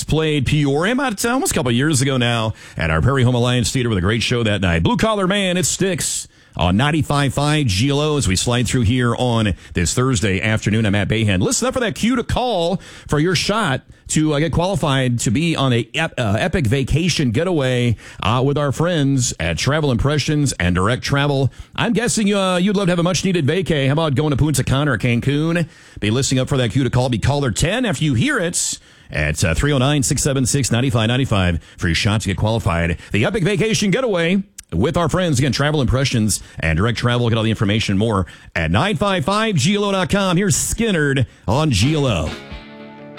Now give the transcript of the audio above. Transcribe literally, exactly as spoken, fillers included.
played Peoria about uh, almost a couple of years ago now at our Perry Home Alliance Theater with a great show that night. Blue Collar Man, it sticks on ninety-five point five G L O as we slide through here on this Thursday afternoon. I'm Matt Bayhan. Listen up for that cue to call for your shot to uh, get qualified to be on a ep- uh, epic vacation getaway uh, with our friends at Travel Impressions and Direct Travel. I'm guessing uh, you'd love to have a much-needed vacay. How about going to Punta Cana or Cancun? Be listening up for that cue to call. Be caller ten after you hear it at uh, three oh nine, six seven six, nine five nine five for your shot to get qualified. The epic vacation getaway with our friends, again, Travel Impressions and Direct Travel. Get all the information more at nine five five G L O dot com. Here's Skinnerd on G L O.